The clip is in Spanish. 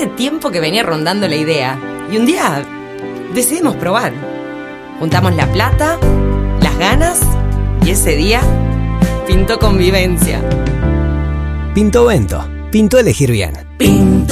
hace tiempo que venía rondando la idea. Y un día decidimos probar. Juntamos la plata, las ganas, y ese día pintó convivencia. Pinto Vento. Pintó elegir bien. Pinto